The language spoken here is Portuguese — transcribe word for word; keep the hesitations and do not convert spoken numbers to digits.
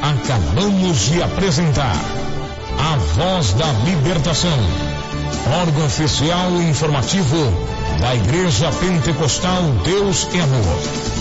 Acabamos de apresentar A Voz da Libertação, órgão oficial e informativo da Igreja Pentecostal Deus é Amor.